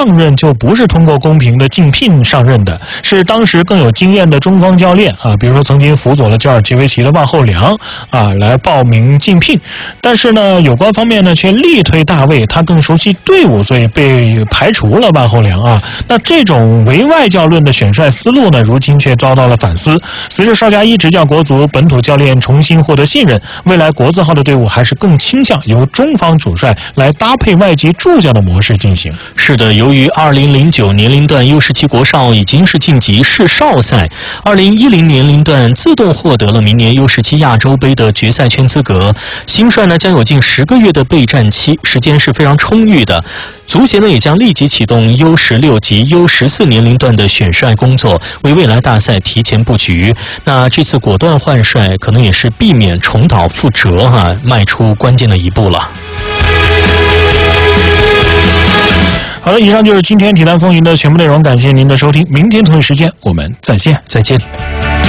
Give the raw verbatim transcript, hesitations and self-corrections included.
上任就不是通过公平的竞聘上任的，是当时更有经验的中方教练啊，比如说曾经辅佐了焦尔杰维奇的万后良啊来报名竞聘。但是呢，有关方面呢却力推大卫，他更熟悉队伍，所以被排除了万后良啊。那这种唯外教论的选帅思路呢，如今却遭到了反思。随着邵佳一执教国足，本土教练重新获得信任，未来国字号的队伍还是更倾向由中方主帅来搭配外籍助教的模式进行。 是的，由于二零零九年龄段 U 十七 国少已经是晋级世少赛，二零一零年龄段自动获得了明年 U 十七 亚洲杯的决赛圈资格。新帅呢将有近十个月的备战期，时间是非常充裕的。足协呢也将立即启动 U 十六 及 U 十四 年龄段的选帅工作，为未来大赛提前布局。那这次果断换帅，可能也是避免重蹈覆辙哈、啊，迈出关键的一步了。 好的，以上就是今天体坛风云的全部内容，感谢您的收听，明天同一时间我们再见， 再见。